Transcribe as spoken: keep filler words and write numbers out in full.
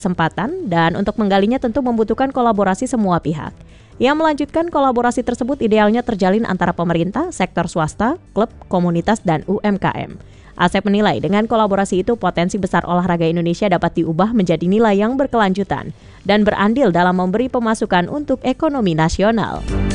kesempatan dan untuk menggalinya tentu membutuhkan kolaborasi semua pihak. Ia melanjutkan kolaborasi tersebut idealnya terjalin antara pemerintah, sektor swasta, klub, komunitas, dan U M K M. Asep menilai dengan kolaborasi itu potensi besar olahraga Indonesia dapat diubah menjadi nilai yang berkelanjutan dan berandil dalam memberi pemasukan untuk ekonomi nasional.